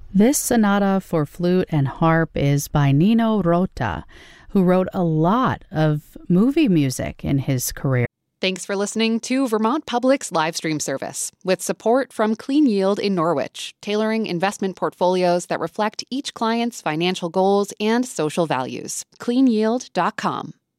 This sonata for flute and harp is by Nino Rota, who wrote a lot of movie music in his career. Thanks for listening to Vermont Public's live stream service, with support from Clean Yield in Norwich, tailoring investment portfolios that reflect each client's financial goals and social values. CleanYield.com.